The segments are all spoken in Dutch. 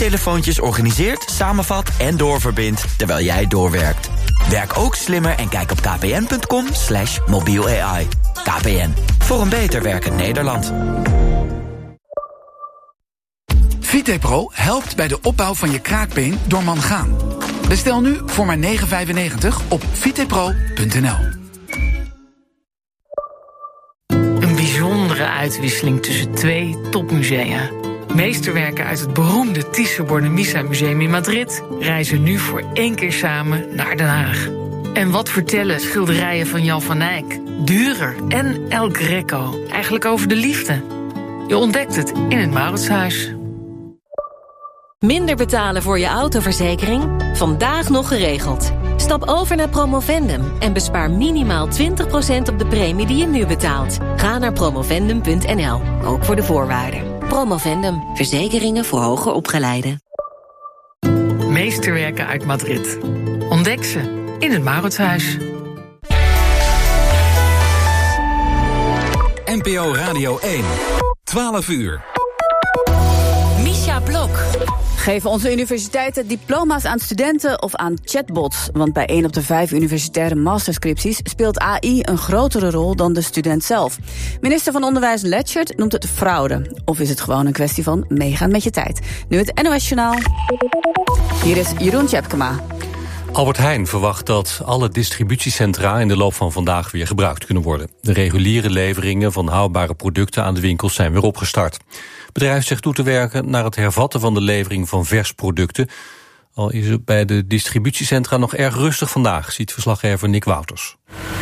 telefoontjes organiseert, samenvat en doorverbindt terwijl jij doorwerkt. Werk ook slimmer en kijk op kpn.com/mobiel AI. KPN, voor een beter werkend Nederland. VitePro helpt bij de opbouw van je kraakbeen door mangaan. Bestel nu voor maar €9,95 op vitepro.nl. Een bijzondere uitwisseling tussen twee topmusea. Meesterwerken uit het beroemde Thyssen-Bornemisza Museum in Madrid reizen nu voor 1 keer samen naar Den Haag. En wat vertellen schilderijen van Jan van Eyck, Dürer en El Greco eigenlijk over de liefde? Je ontdekt het in het Mauritshuis. Minder betalen voor je autoverzekering? Vandaag nog geregeld. Stap over naar Promovendum en bespaar minimaal 20% op de premie die je nu betaalt. Ga naar promovendum.nl, ook voor de voorwaarden. Promovendum, verzekeringen voor hoger opgeleiden. Meesterwerken uit Madrid. Ontdek ze in het Mauritshuis. NPO Radio 1, 12 uur. Misha Blok. Geven onze universiteiten diploma's aan studenten of aan chatbots? Want bij 1 op de 5 universitaire masterscripties speelt AI een grotere rol dan de student zelf. Minister van Onderwijs Letchert noemt het fraude. Of is het gewoon een kwestie van meegaan met je tijd? Nu het NOS Journaal. Hier is Jeroen Tjepkema. Albert Heijn verwacht dat alle distributiecentra in de loop van vandaag weer gebruikt kunnen worden. De reguliere leveringen van houdbare producten aan de winkels zijn weer opgestart. Het bedrijf zegt toe te werken naar het hervatten van de levering van versproducten. Al is het bij de distributiecentra nog erg rustig vandaag, ziet verslaggever Nick Wouters.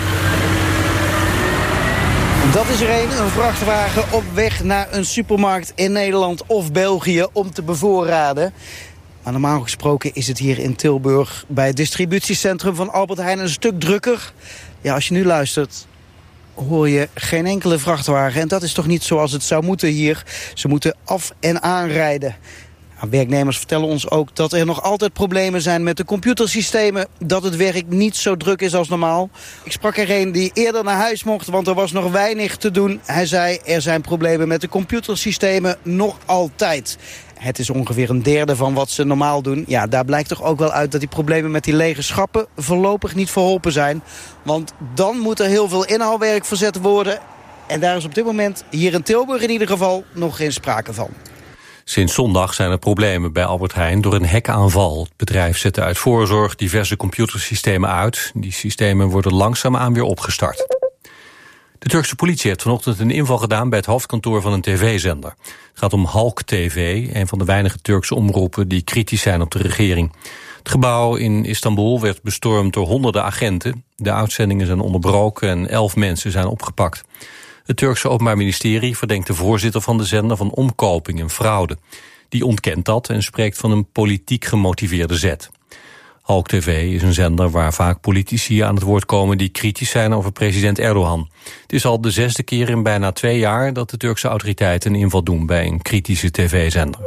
Dat is er een vrachtwagen op weg naar een supermarkt in Nederland of België om te bevoorraden. Maar normaal gesproken is het hier in Tilburg bij het distributiecentrum van Albert Heijn een stuk drukker. Ja, als je nu luistert, hoor je geen enkele vrachtwagen. En dat is toch niet zoals het zou moeten hier. Ze moeten af- en aanrijden. Nou, werknemers vertellen ons ook dat er nog altijd problemen zijn met de computersystemen. Dat het werk niet zo druk is als normaal. Ik sprak er een die eerder naar huis mocht, want er was nog weinig te doen. Hij zei, er zijn problemen met de computersystemen nog altijd. Het is ongeveer een derde van wat ze normaal doen. Ja, daar blijkt toch ook wel uit dat die problemen met die lege schappen voorlopig niet verholpen zijn. Want dan moet er heel veel inhaalwerk verzet worden. En daar is op dit moment, hier in Tilburg in ieder geval, nog geen sprake van. Sinds zondag zijn er problemen bij Albert Heijn door een hackaanval. Het bedrijf zette uit voorzorg diverse computersystemen uit. Die systemen worden langzaamaan weer opgestart. De Turkse politie heeft vanochtend een inval gedaan bij het hoofdkantoor van een tv-zender. Het gaat om Halk TV, een van de weinige Turkse omroepen die kritisch zijn op de regering. Het gebouw in Istanbul werd bestormd door honderden agenten. De uitzendingen zijn onderbroken en 11 mensen zijn opgepakt. Het Turkse Openbaar Ministerie verdenkt de voorzitter van de zender van omkoping en fraude. Die ontkent dat en spreekt van een politiek gemotiveerde zet. Halk TV is een zender waar vaak politici aan het woord komen die kritisch zijn over president Erdogan. Het is al de 6e keer in bijna 2 jaar dat de Turkse autoriteiten een inval doen bij een kritische tv-zender.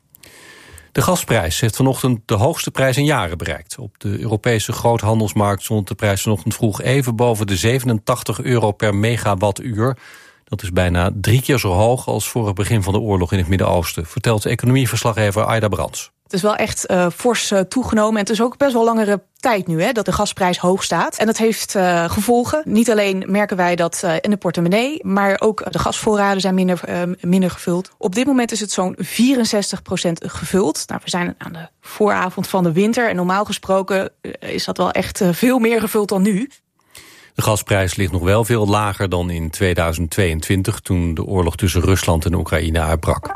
De gasprijs heeft vanochtend de hoogste prijs in jaren bereikt. Op de Europese groothandelsmarkt stond de prijs vanochtend vroeg even boven de €87 per megawattuur. Dat is bijna 3 keer zo hoog als voor het begin van de oorlog in het Midden-Oosten, vertelt economieverslaggever Aida Brands. Het is wel echt fors toegenomen. En het is ook best wel langere tijd nu dat de gasprijs hoog staat. En dat heeft gevolgen. Niet alleen merken wij dat in de portemonnee, maar ook de gasvoorraden zijn minder gevuld. Op dit moment is het zo'n 64% gevuld. Nou, we zijn aan de vooravond van de winter. En normaal gesproken is dat wel echt veel meer gevuld dan nu. De gasprijs ligt nog wel veel lager dan in 2022... toen de oorlog tussen Rusland en Oekraïne uitbrak.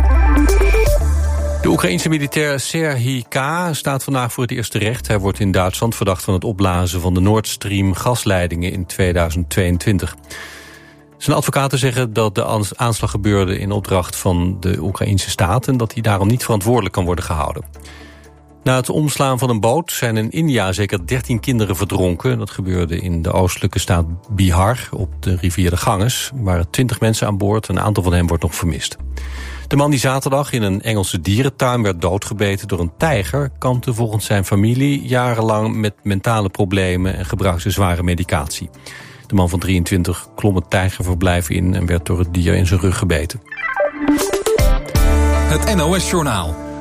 De Oekraïense militair Serhij K. staat vandaag voor het eerst terecht. Hij wordt in Duitsland verdacht van het opblazen van de Nord Stream gasleidingen in 2022. Zijn advocaten zeggen dat de aanslag gebeurde in opdracht van de Oekraïense staat en dat hij daarom niet verantwoordelijk kan worden gehouden. Na het omslaan van een boot zijn in India zeker 13 kinderen verdronken. Dat gebeurde in de oostelijke staat Bihar op de rivier de Ganges. Er waren 20 mensen aan boord, een aantal van hen wordt nog vermist. De man die zaterdag in een Engelse dierentuin werd doodgebeten door een tijger kampte volgens zijn familie jarenlang met mentale problemen en gebruikte zware medicatie. De man van 23 klom het tijgerverblijf in en werd door het dier in zijn rug gebeten. Het NOS Journaal.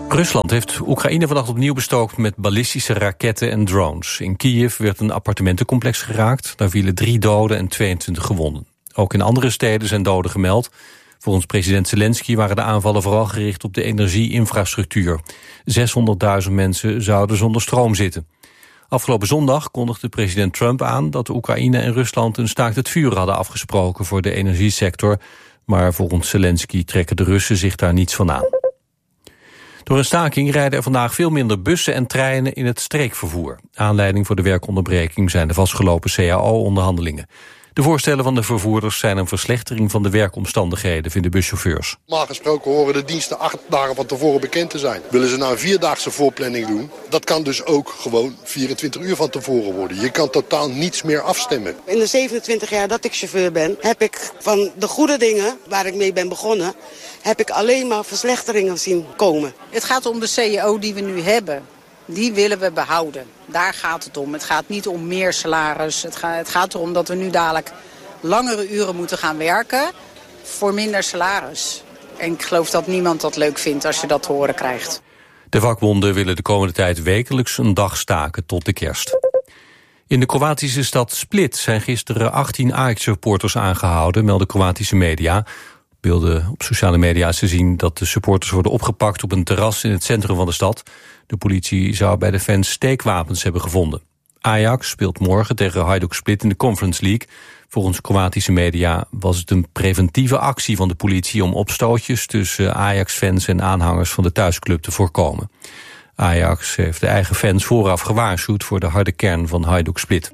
Rusland heeft Oekraïne vannacht opnieuw bestookt met ballistische raketten en drones. In Kiev werd een appartementencomplex geraakt. Daar vielen 3 doden en 22 gewonden. Ook in andere steden zijn doden gemeld. Volgens president Zelensky waren de aanvallen vooral gericht op de energieinfrastructuur. 600.000 mensen zouden zonder stroom zitten. Afgelopen zondag kondigde president Trump aan dat Oekraïne en Rusland een staakt het vuur hadden afgesproken voor de energiesector. Maar volgens Zelensky trekken de Russen zich daar niets van aan. Door een staking rijden er vandaag veel minder bussen en treinen in het streekvervoer. Aanleiding voor de werkonderbreking zijn de vastgelopen CAO-onderhandelingen. De voorstellen van de vervoerders zijn een verslechtering van de werkomstandigheden, vinden buschauffeurs. Normaal gesproken horen de diensten 8 dagen van tevoren bekend te zijn. Willen ze nou een 4-daagse voorplanning doen? Dat kan dus ook gewoon 24 uur van tevoren worden. Je kan totaal niets meer afstemmen. In de 27 jaar dat ik chauffeur ben, heb ik van de goede dingen waar ik mee ben begonnen, heb ik alleen maar verslechteringen zien komen. Het gaat om de CEO die we nu hebben. Die willen we behouden. Daar gaat het om. Het gaat niet om meer salaris. Het gaat erom dat we nu dadelijk langere uren moeten gaan werken voor minder salaris. En ik geloof dat niemand dat leuk vindt als je dat te horen krijgt. De vakbonden willen de komende tijd wekelijks een dag staken tot de kerst. In de Kroatische stad Split zijn gisteren 18 Ajax-supporters aangehouden, melden Kroatische media. Beelden op sociale media is te zien dat de supporters worden opgepakt op een terras in het centrum van de stad. De politie zou bij de fans steekwapens hebben gevonden. Ajax speelt morgen tegen Hajduk Split in de Conference League. Volgens Kroatische media was het een preventieve actie van de politie om opstootjes tussen Ajax-fans en aanhangers van de thuisclub te voorkomen. Ajax heeft de eigen fans vooraf gewaarschuwd voor de harde kern van Hajduk Split.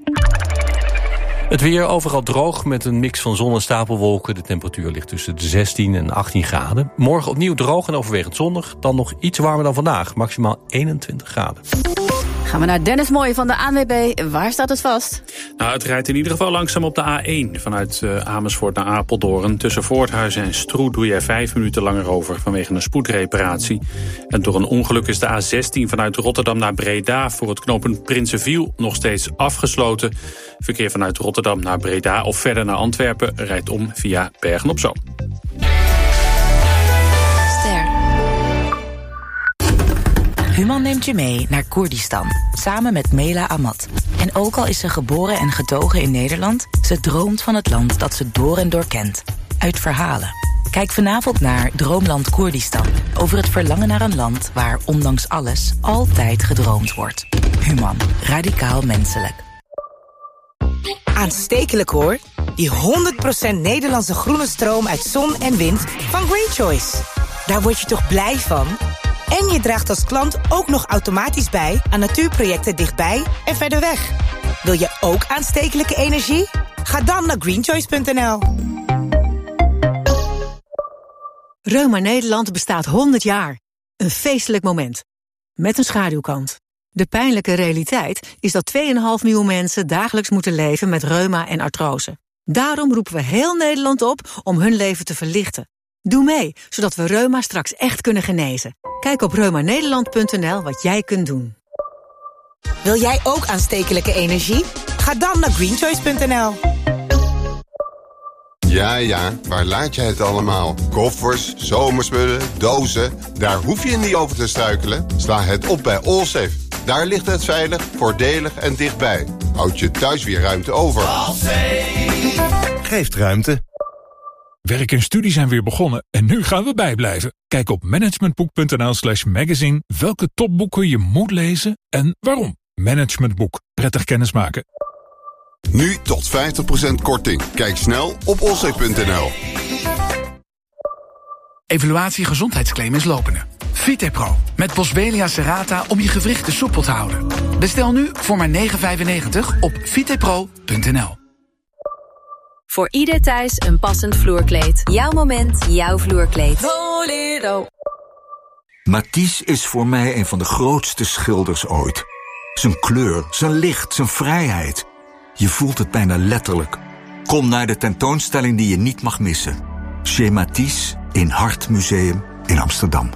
Het weer overal droog met een mix van zon en stapelwolken. De temperatuur ligt tussen de 16 en 18 graden. Morgen opnieuw droog en overwegend zonnig. Dan nog iets warmer dan vandaag, maximaal 21 graden. Gaan we naar Dennis Mooij van de ANWB. Waar staat het vast? Nou, het rijdt in ieder geval langzaam op de A1 vanuit Amersfoort naar Apeldoorn. Tussen Voorthuizen en Stroe doe je er 5 minuten langer over vanwege een spoedreparatie. En door een ongeluk is de A16 vanuit Rotterdam naar Breda voor het knooppunt Prinsenviel nog steeds afgesloten. Verkeer vanuit Rotterdam naar Breda of verder naar Antwerpen rijdt om via Bergen-op-Zoom. Human neemt je mee naar Koerdistan, samen met Mela Ahmad. En ook al is ze geboren en getogen in Nederland, ze droomt van het land dat ze door en door kent. Uit verhalen. Kijk vanavond naar Droomland Koerdistan. Over het verlangen naar een land waar, ondanks alles, altijd gedroomd wordt. Human. Radicaal menselijk. Aanstekelijk hoor. Die 100% Nederlandse groene stroom uit zon en wind van Green Choice. Daar word je toch blij van? En je draagt als klant ook nog automatisch bij aan natuurprojecten dichtbij en verder weg. Wil je ook aanstekelijke energie? Ga dan naar greenchoice.nl. Reuma Nederland bestaat 100 jaar. Een feestelijk moment. Met een schaduwkant. De pijnlijke realiteit is dat 2,5 miljoen mensen dagelijks moeten leven met reuma en artrose. Daarom roepen we heel Nederland op om hun leven te verlichten. Doe mee, zodat we reuma straks echt kunnen genezen. Kijk op reumanederland.nl wat jij kunt doen. Wil jij ook aanstekelijke energie? Ga dan naar greenchoice.nl. Ja, waar laat je het allemaal? Koffers, zomerspullen, dozen. Daar hoef je niet over te struikelen. Sla het op bij Allsafe. Daar ligt het veilig, voordelig en dichtbij. Houd je thuis weer ruimte over. Geeft ruimte. Werk en studie zijn weer begonnen en nu gaan we bijblijven. Kijk op managementboek.nl/magazine welke topboeken je moet lezen en waarom. Managementboek. Prettig kennismaken. Nu tot 50% korting. Kijk snel op allsafe.nl. Evaluatie gezondheidsclaim is lopende. VitePro met Boswellia serrata om je gewrichten soepel te houden. Bestel nu voor maar €9,95 op vitepro.nl. Voor ieder thuis een passend vloerkleed. Jouw moment, jouw vloerkleed. Bolero. Matisse is voor mij een van de grootste schilders ooit. Zijn kleur, zijn licht, zijn vrijheid. Je voelt het bijna letterlijk. Kom naar de tentoonstelling die je niet mag missen. Chez Matisse in Hart Museum in Amsterdam.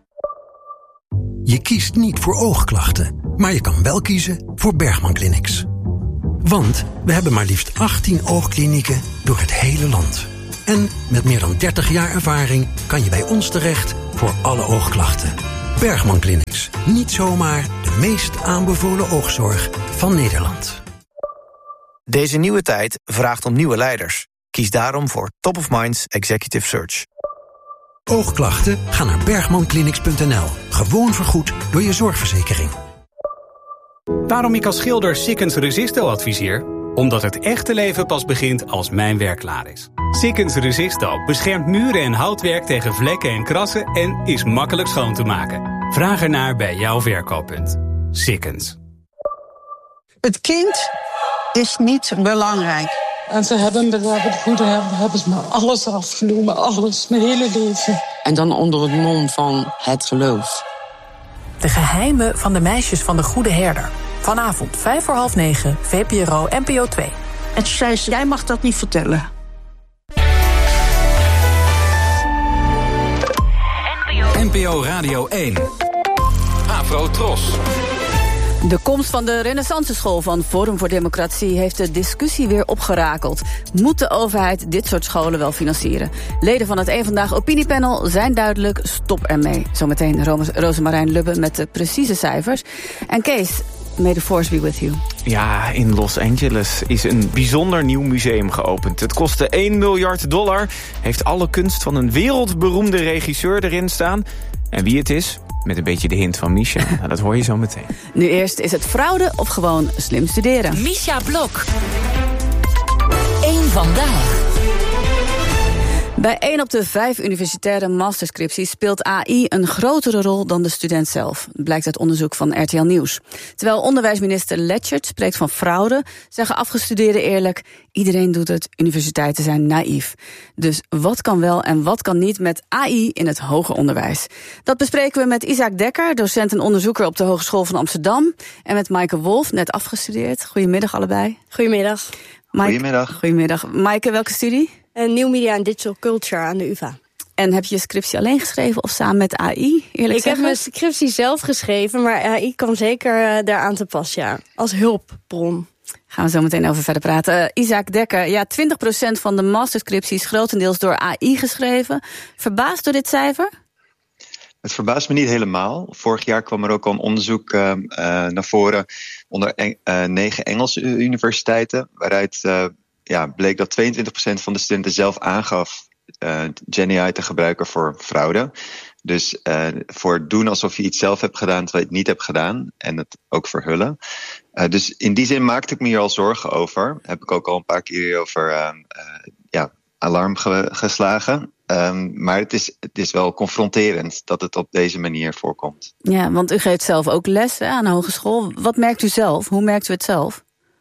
Je kiest niet voor oogklachten, maar je kan wel kiezen voor Bergman Clinics. Want we hebben maar liefst 18 oogklinieken door het hele land. En met meer dan 30 jaar ervaring kan je bij ons terecht voor alle oogklachten. Bergman Clinics. Niet zomaar de meest aanbevolen oogzorg van Nederland. Deze nieuwe tijd vraagt om nieuwe leiders. Kies daarom voor Top of Minds Executive Search. Oogklachten? Ga naar bergmanclinics.nl. Gewoon vergoed door je zorgverzekering. Waarom ik als schilder Sikkens Resisto adviseer? Omdat het echte leven pas begint als mijn werk klaar is. Sikkens Resisto beschermt muren en houtwerk tegen vlekken en krassen en is makkelijk schoon te maken. Vraag ernaar bij jouw verkooppunt. Sikkens. Het kind is niet belangrijk. En ze hebben ze me alles afgenomen, alles, mijn hele leven. En dan onder het mom van het geloof. De geheimen van de meisjes van de Goede Herder. Vanavond 9:05, VPRO NPO 2. En toen zei ze, jij mag dat niet vertellen. NPO Radio 1. Afro Tros. De komst van de Renaissanceschool van Forum voor Democratie heeft de discussie weer opgerakeld. Moet de overheid dit soort scholen wel financieren? Leden van het Eén Vandaag opiniepanel zijn duidelijk, stop ermee. Zometeen Rosemarijn Lubbe met de precieze cijfers. En Kees, may the force be with you. Ja, in Los Angeles is een bijzonder nieuw museum geopend. Het kostte $1 miljard, heeft alle kunst van een wereldberoemde regisseur erin staan. En wie het is? Met een beetje de hint van Misha. Nou, dat hoor je zo meteen. Nu eerst, is het fraude of gewoon slim studeren? Misha Blok. Eén Vandaag. Bij 1 op de 5 universitaire masterscripties speelt AI een grotere rol dan de student zelf, blijkt uit onderzoek van RTL Nieuws. Terwijl onderwijsminister Leschert spreekt van fraude, zeggen afgestudeerden eerlijk, iedereen doet het, universiteiten zijn naïef. Dus wat kan wel en wat kan niet met AI in het hoger onderwijs? Dat bespreken we met Isaac Dekker, docent en onderzoeker op de Hogeschool van Amsterdam, en met Maaike Wolf, net afgestudeerd. Goedemiddag allebei. Goedemiddag. Goedemiddag. Maaike, welke studie? Nieuw Media en Digital Culture aan de UvA. En heb je je scriptie alleen geschreven of samen met AI? Ik heb mijn scriptie zelf geschreven, maar AI kan zeker daaraan te pas, ja. Als hulpbron. Gaan we zo meteen over verder praten. Isaac Dekker, ja, 20% van de masterscripties grotendeels door AI geschreven. Verbaasd door dit cijfer? Het verbaast me niet helemaal. Vorig jaar kwam er ook al een onderzoek naar voren onder 9 Engelse universiteiten, waaruit bleek dat 22% van de studenten zelf aangaf GenAI te gebruiken voor fraude. Dus voor doen alsof je iets zelf hebt gedaan terwijl je het niet hebt gedaan. En het ook verhullen. Dus in die zin maakte ik me hier al zorgen over. Heb ik ook al een paar keer over alarm geslagen. Maar het is wel confronterend dat het op deze manier voorkomt. Ja, want u geeft zelf ook les aan de hogeschool. Wat merkt u zelf? Hoe merkt u het zelf?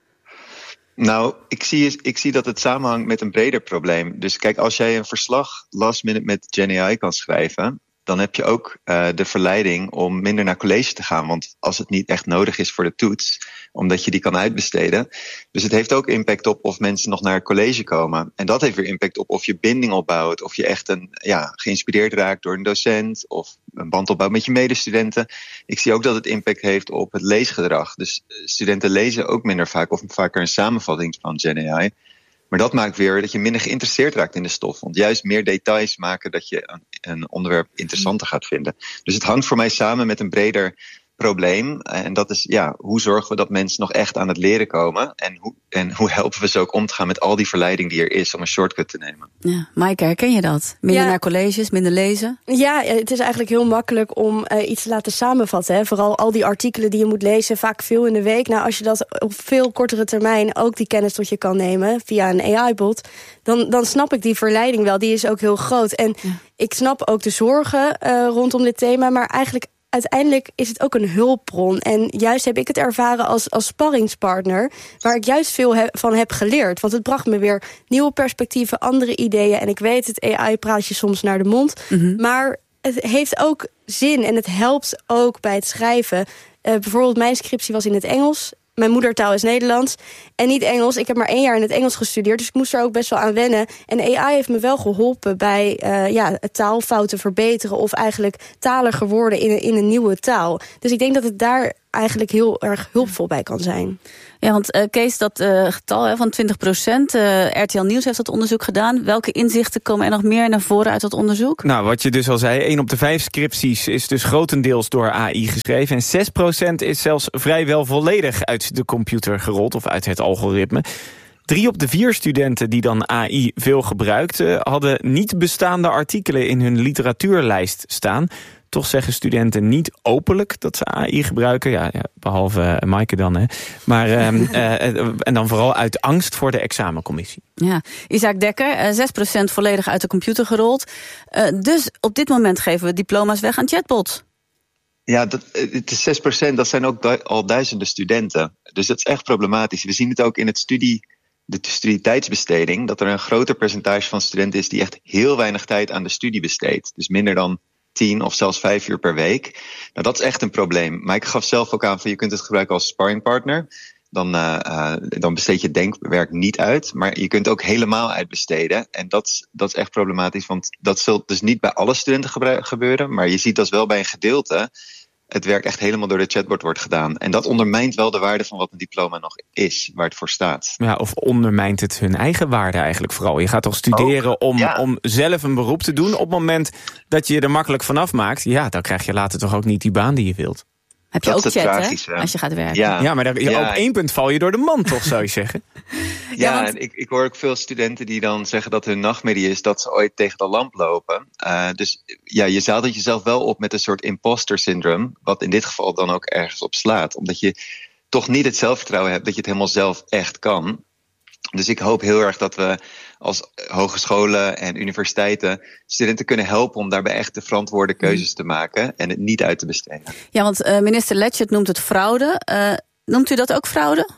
Nou, ik zie dat het samenhangt met een breder probleem. Dus kijk, als jij een verslag last minute met GenAI kan schrijven, dan heb je ook de verleiding om minder naar college te gaan. Want als het niet echt nodig is voor de toets, omdat je die kan uitbesteden. Dus het heeft ook impact op of mensen nog naar het college komen. En dat heeft weer impact op of je binding opbouwt, of je echt geïnspireerd raakt door een docent, of een band opbouwt met je medestudenten. Ik zie ook dat het impact heeft op het leesgedrag. Dus studenten lezen ook minder vaak of vaker een samenvatting van GenAI. Maar dat maakt weer dat je minder geïnteresseerd raakt in de stof. Want juist meer details maken dat je een onderwerp interessanter gaat vinden. Dus het hangt voor mij samen met een breder probleem. En dat is, hoe zorgen we dat mensen nog echt aan het leren komen? En hoe helpen we ze ook om te gaan met al die verleiding die er is om een shortcut te nemen? Ja, Maaike, herken je dat? Minder naar colleges, minder lezen? Ja, het is eigenlijk heel makkelijk om iets te laten samenvatten. Hè. Vooral al die artikelen die je moet lezen, vaak veel in de week. Nou, als je dat op veel kortere termijn ook die kennis tot je kan nemen via een AI-bot, dan snap ik die verleiding wel. Die is ook heel groot. En ik snap ook de zorgen rondom dit thema, maar eigenlijk uiteindelijk is het ook een hulpbron. En juist heb ik het ervaren als sparringspartner, waar ik juist veel van heb geleerd. Want het bracht me weer nieuwe perspectieven, andere ideeën. En ik weet, het AI praat je soms naar de mond. Maar het heeft ook zin en het helpt ook bij het schrijven. Bijvoorbeeld mijn scriptie was in het Engels. Mijn moedertaal is Nederlands en niet Engels. Ik heb maar 1 jaar in het Engels gestudeerd, dus ik moest er ook best wel aan wennen. En AI heeft me wel geholpen bij taalfouten verbeteren of eigenlijk taliger worden in een nieuwe taal. Dus ik denk dat het daar eigenlijk heel erg hulpvol bij kan zijn. Ja, want Kees, dat getal van 20%, RTL Nieuws heeft dat onderzoek gedaan. Welke inzichten komen er nog meer naar voren uit dat onderzoek? Nou, wat je dus al zei, 1 op de 5 scripties is dus grotendeels door AI geschreven. En 6% is zelfs vrijwel volledig uit de computer gerold of uit het algoritme. 3 op de 4 studenten die dan AI veel gebruikten, hadden niet bestaande artikelen in hun literatuurlijst staan. Toch zeggen studenten niet openlijk dat ze AI gebruiken. Ja, behalve Maaike dan, hè. Maar, en dan vooral uit angst voor de examencommissie. Ja, Isaac Dekker, 6% volledig uit de computer gerold. Dus op dit moment geven we diploma's weg aan chatbots. Ja, het is 6%, dat zijn ook al duizenden studenten. Dus dat is echt problematisch. We zien het ook in de studietijdsbesteding, dat er een groter percentage van studenten is die echt heel weinig tijd aan de studie besteedt. Dus minder dan 10 of zelfs 5 uur per week. Nou, dat is echt een probleem. Maar ik gaf zelf ook aan van je kunt het gebruiken als sparringpartner. Dan besteed je denkwerk niet uit. Maar je kunt ook helemaal uitbesteden. En dat is echt problematisch. Want dat zult dus niet bij alle studenten gebeuren. Maar je ziet dat wel bij een gedeelte het werk echt helemaal door de chatbot wordt gedaan. En dat ondermijnt wel de waarde van wat een diploma nog is, waar het voor staat. Ja, of ondermijnt het hun eigen waarde eigenlijk vooral. Je gaat toch studeren om zelf een beroep te doen. Op het moment dat je er makkelijk vanaf maakt, ja, dan krijg je later toch ook niet die baan die je wilt. Heb je ook chat, hè, als je gaat werken. Ja, maar op 1 punt val je door de mand, toch, zou je zeggen? Ja, ik hoor ook veel studenten die dan zeggen dat hun nachtmerrie is dat ze ooit tegen de lamp lopen. Dus ja, je zadelt jezelf wel op met een soort imposter syndrome, wat in dit geval dan ook ergens op slaat. Omdat je toch niet het zelfvertrouwen hebt dat je het helemaal zelf echt kan. Dus ik hoop heel erg dat we als hogescholen en universiteiten studenten kunnen helpen om daarbij echt de verantwoorde keuzes te maken en het niet uit te besteden. Ja, want minister Letchert noemt het fraude. Noemt u dat ook fraude?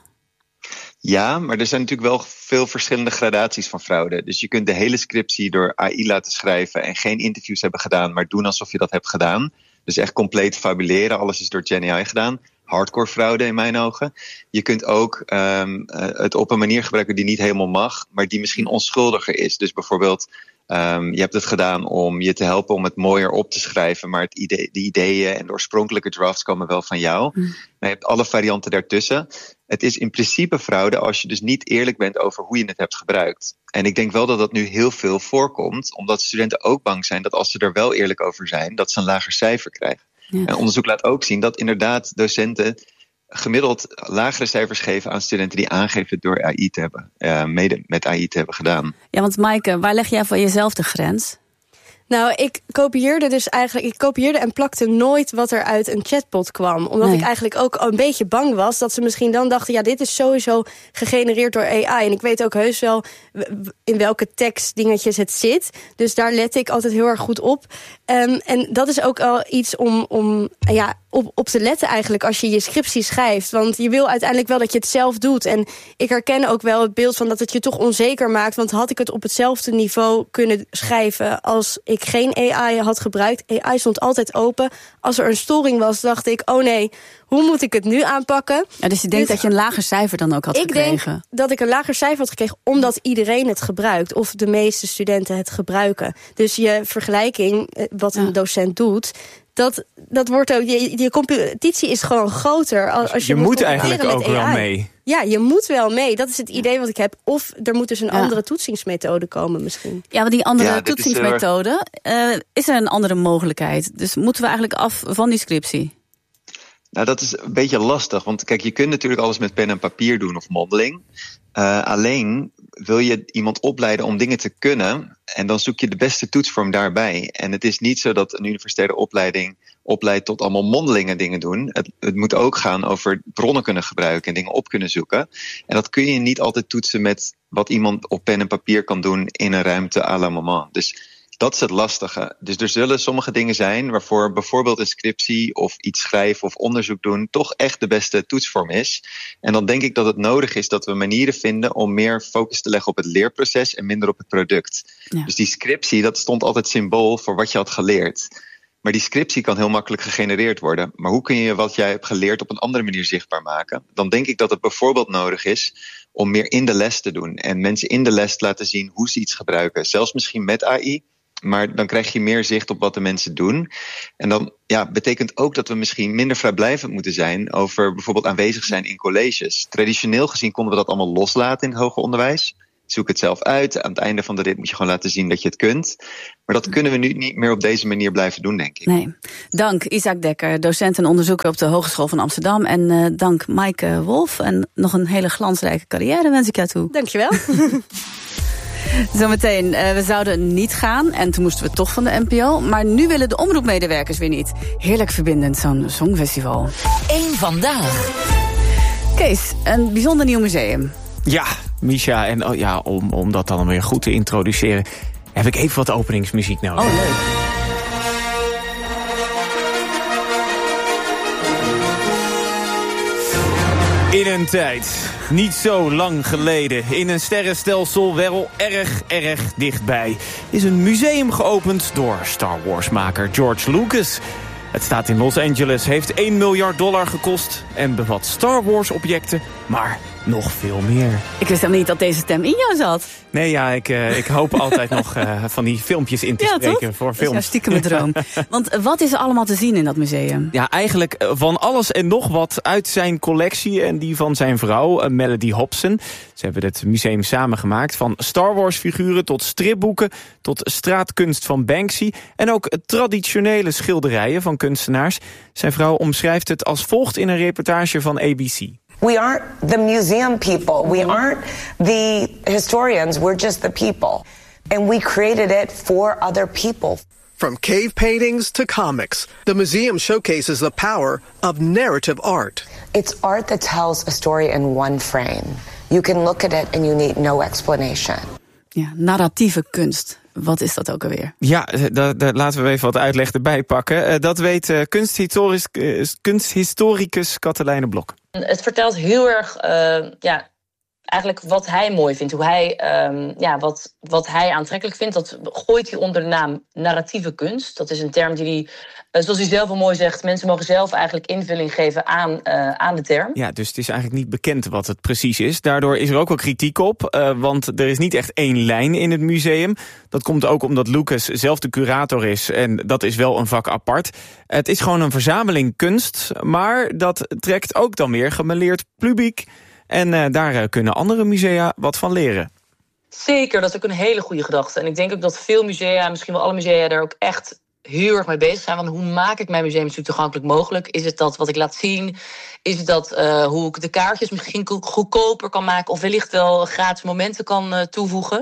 Ja, maar er zijn natuurlijk wel veel verschillende gradaties van fraude. Dus je kunt de hele scriptie door AI laten schrijven en geen interviews hebben gedaan, maar doen alsof je dat hebt gedaan. Dus echt compleet fabuleren, alles is door GenAI gedaan. Hardcore fraude in mijn ogen. Je kunt ook het op een manier gebruiken die niet helemaal mag, maar die misschien onschuldiger is. Dus bijvoorbeeld, je hebt het gedaan om je te helpen om het mooier op te schrijven, maar de ideeën en de oorspronkelijke drafts komen wel van jou. Maar je hebt alle varianten daartussen. Het is in principe fraude als je dus niet eerlijk bent over hoe je het hebt gebruikt. En ik denk wel dat dat nu heel veel voorkomt, omdat studenten ook bang zijn dat als ze er wel eerlijk over zijn, dat ze een lager cijfer krijgen. Ja. En onderzoek laat ook zien dat inderdaad docenten gemiddeld lagere cijfers geven aan studenten die aangeven door AI te hebben, mede met AI te hebben gedaan. Ja, want Maaike, waar leg jij voor jezelf de grens? Nou, ik kopieerde en plakte nooit wat er uit een chatbot kwam. Omdat ik eigenlijk ook een beetje bang was dat ze misschien dan dachten, ja, dit is sowieso gegenereerd door AI. En ik weet ook heus wel in welke tekstdingetjes het zit. Dus daar let ik altijd heel erg goed op. En dat is ook al iets om op te letten eigenlijk als je scriptie schrijft. Want je wil uiteindelijk wel dat je het zelf doet. En ik herken ook wel het beeld van dat het je toch onzeker maakt. Want had ik het op hetzelfde niveau kunnen schrijven als ik geen AI had gebruikt. AI stond altijd open. Als er een storing was, dacht ik, oh nee, hoe moet ik het nu aanpakken? Ja, dus je denkt dat je een lager cijfer dan ook had gekregen? Ik denk dat ik een lager cijfer had gekregen omdat iedereen het gebruikt. Of de meeste studenten het gebruiken. Dus je vergelijking, wat een docent doet, dat wordt ook, je competitie is gewoon groter. Als je moet eigenlijk ook wel mee. Ja, je moet wel mee. Dat is het idee wat ik heb. Of er moet dus een andere toetsingsmethode komen misschien. Ja, maar die andere toetsingsmethode, is er een andere mogelijkheid? Dus moeten we eigenlijk af van die scriptie? Nou, dat is een beetje lastig. Want kijk, je kunt natuurlijk alles met pen en papier doen of mondeling. Alleen wil je iemand opleiden om dingen te kunnen, en dan zoek je de beste toetsvorm daarbij. En het is niet zo dat een universitaire opleiding opleidt tot allemaal mondelinge dingen doen. Het moet ook gaan over bronnen kunnen gebruiken en dingen op kunnen zoeken. En dat kun je niet altijd toetsen met wat iemand op pen en papier kan doen in een ruimte à la moment. Dus dat is het lastige. Dus er zullen sommige dingen zijn waarvoor bijvoorbeeld een scriptie of iets schrijven of onderzoek doen toch echt de beste toetsvorm is. En dan denk ik dat het nodig is dat we manieren vinden om meer focus te leggen op het leerproces en minder op het product. Ja. Dus die scriptie, dat stond altijd symbool voor wat je had geleerd. Maar die scriptie kan heel makkelijk gegenereerd worden. Maar hoe kun je wat jij hebt geleerd op een andere manier zichtbaar maken? Dan denk ik dat het bijvoorbeeld nodig is om meer in de les te doen. En mensen in de les te laten zien hoe ze iets gebruiken. Zelfs misschien met AI. Maar dan krijg je meer zicht op wat de mensen doen. En dan betekent ook dat we misschien minder vrijblijvend moeten zijn over bijvoorbeeld aanwezig zijn in colleges. Traditioneel gezien konden we dat allemaal loslaten in het hoger onderwijs. Zoek het zelf uit. Aan het einde van de rit moet je gewoon laten zien dat je het kunt. Maar dat kunnen we nu niet meer op deze manier blijven doen, denk ik. Nee. Dank Isaac Dekker, docent en onderzoeker op de Hogeschool van Amsterdam. En dank Maaike Wolf. En nog een hele glansrijke carrière wens ik jou toe. Dankjewel. Zometeen, we zouden niet gaan en toen moesten we toch van de NPO. Maar nu willen de omroepmedewerkers weer niet. Heerlijk verbindend, zo'n songfestival. Eén vandaag. Kees, een bijzonder nieuw museum. Ja, Misha, en om dat dan weer goed te introduceren, heb ik even wat openingsmuziek nodig. Oh, leuk. In een tijd, niet zo lang geleden, in een sterrenstelsel wel erg dichtbij, is een museum geopend door Star Wars-maker George Lucas. Het staat in Los Angeles, heeft $1 miljard gekost en bevat Star Wars-objecten, maar nog veel meer. Ik wist helemaal niet dat deze stem in jou zat. Nee, ik hoop altijd nog van die filmpjes in te spreken toch? voor films. Dat is stiekem een droom. Want wat is er allemaal te zien in dat museum? Ja, eigenlijk van alles en nog wat uit zijn collectie en die van zijn vrouw, Melody Hobson. Ze hebben het museum samengemaakt, van Star Wars figuren tot stripboeken, tot straatkunst van Banksy en ook traditionele schilderijen van kunstenaars. Zijn vrouw omschrijft het als volgt in een reportage van ABC. We aren't the museum people. We aren't the historians. We're just the people. And we created it for other people. From cave paintings to comics, the museum showcases the power of narrative art. It's art that tells a story in one frame. You can look at it and you need no explanation. Ja, narratieve kunst. Wat is dat ook alweer? Ja, daar laten we even wat uitleg erbij pakken. Dat weet kunsthistoricus Katelijne Blok. Het vertelt heel erg eigenlijk wat hij mooi vindt. Hoe hij, wat hij aantrekkelijk vindt. Dat gooit hij onder de naam narratieve kunst. Dat is een term die hij, zoals hij zelf al mooi zegt, mensen mogen zelf eigenlijk invulling geven aan de term. Ja, dus het is eigenlijk niet bekend wat het precies is. Daardoor is er ook wel kritiek op, want er is niet echt één lijn in het museum. Dat komt ook omdat Lucas zelf de curator is en dat is wel een vak apart. Het is gewoon een verzameling kunst, maar dat trekt ook dan weer gemêleerd publiek. En daar kunnen andere musea wat van leren. Zeker, dat is ook een hele goede gedachte. En ik denk ook dat veel musea, misschien wel alle musea, daar ook echt heel erg mee bezig zijn. Want hoe maak ik mijn museum zo toegankelijk mogelijk? Is het dat wat ik laat zien? Is het dat hoe ik de kaartjes misschien goedkoper kan maken? Of wellicht wel gratis momenten kan toevoegen?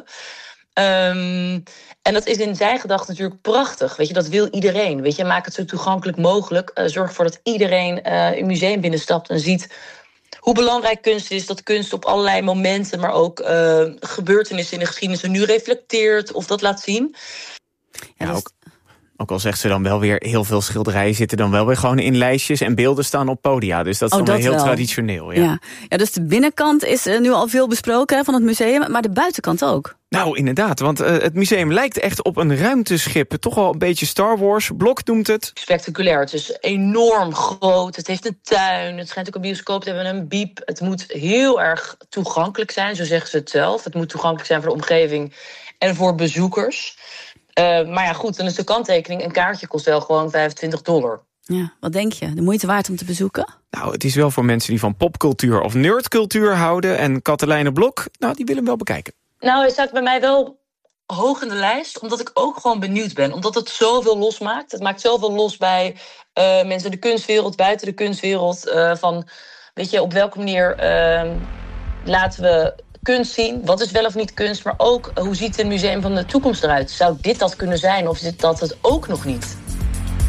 En dat is in zijn gedachte natuurlijk prachtig. Weet je, dat wil iedereen. Weet je, maak het zo toegankelijk mogelijk. Zorg ervoor dat iedereen een museum binnenstapt en ziet hoe belangrijk kunst is, dat kunst op allerlei momenten, maar ook gebeurtenissen in de geschiedenis er nu reflecteert of dat laat zien. Ja, ook al zegt ze dan wel weer, heel veel schilderijen zitten dan wel weer gewoon in lijstjes en beelden staan op podia. Dus dat is dan weer heel traditioneel. Ja, dus de binnenkant is nu al veel besproken van het museum, maar de buitenkant ook. Nou, inderdaad, want het museum lijkt echt op een ruimteschip. Toch wel een beetje Star Wars. Blok noemt het. Spectaculair, het is enorm groot. Het heeft een tuin, het schijnt ook een bioscoop te hebben, een biep. Het moet heel erg toegankelijk zijn, zo zeggen ze het zelf. Het moet toegankelijk zijn voor de omgeving en voor bezoekers. Maar ja, goed, dan is de kanttekening, een kaartje kost wel gewoon $25. Ja, wat denk je? De moeite waard om te bezoeken? Nou, het is wel voor mensen die van popcultuur of nerdcultuur houden. En Katelijne Blok, nou, die willen hem wel bekijken. Nou, hij staat bij mij wel hoog in de lijst, omdat ik ook gewoon benieuwd ben. Omdat het zoveel losmaakt. Het maakt zoveel los bij mensen in de kunstwereld, buiten de kunstwereld. Van, weet je, op welke manier laten we kunst zien? Wat is wel of niet kunst? Maar ook, hoe ziet een museum van de toekomst eruit? Zou dit dat kunnen zijn of is dat het ook nog niet?